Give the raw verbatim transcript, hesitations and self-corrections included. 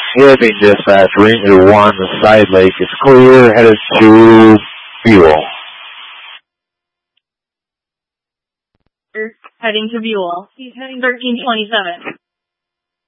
Thanksgiving dispatch, Ranger one, the side lake is clear, headed to Buell. Heading to Buell. He's heading thirteen twenty-seven.